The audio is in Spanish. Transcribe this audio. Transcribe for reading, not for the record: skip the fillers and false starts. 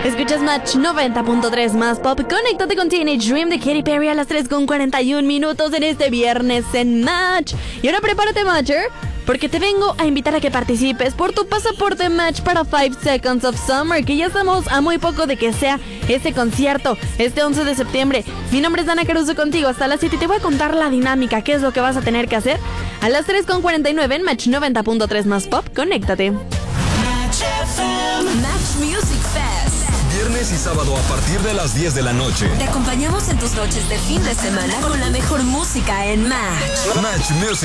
Escuchas Match 90.3 más pop. Conéctate con Teenage Dream de Katy Perry a las 3:41 en este viernes en Match. Y ahora prepárate, Matcher, porque te vengo a invitar a que participes por tu pasaporte Match para 5 Seconds of Summer, que ya estamos a muy poco de que sea este concierto, este 11 de septiembre. Mi nombre es Dana Caruso, contigo hasta las 7 y te voy a contar la dinámica, qué es lo que vas a tener que hacer. A las 3:49 en Match 90.3 más pop, conéctate. Match Music Fest. Viernes y sábado a partir de las 10 de la noche. Te acompañamos en tus noches de fin de semana con la mejor música en Match. Match Music